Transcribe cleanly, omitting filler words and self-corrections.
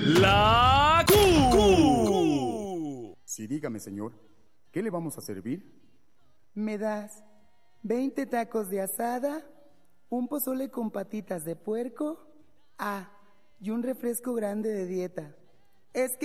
La Q. Sí, dígame, señor. ¿Qué le vamos a servir? ¿Me das 20 tacos de asada, un pozole con patitas de puerco, y un refresco grande de dieta? Es que